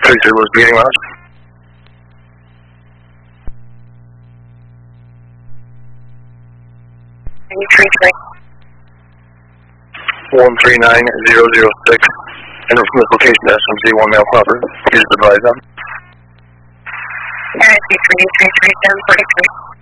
Tracer was beginning loud. Tracer. 139006. Enter from this location to SMC 1 male proper. Please advise them. RSC 333 743.